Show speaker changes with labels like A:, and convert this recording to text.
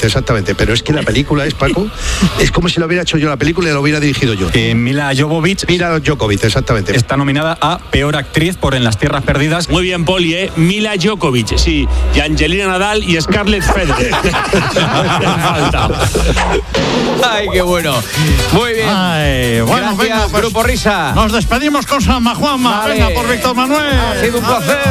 A: Djokovic, exactamente. Pero es que la película es, Paco, es como si lo hubiera hecho yo la película y lo hubiera dirigido yo.
B: Mila
A: Jovovich, exactamente.
B: Está nominada a Peor Actriz por En las Tierras Perdidas.
C: Muy bien, Poli, Mila Djokovic, sí. Y Angelina Nadal y Scarlett Federer. Falta.
D: Ay, qué bueno. Muy bien.
E: Ay, bueno,
D: gracias,
E: venga, pues,
D: Grupo Risa.
E: Nos despedimos con Salma Juanma.
D: Vale.
E: Venga, por Víctor Manuel.
D: Ha sido un placer.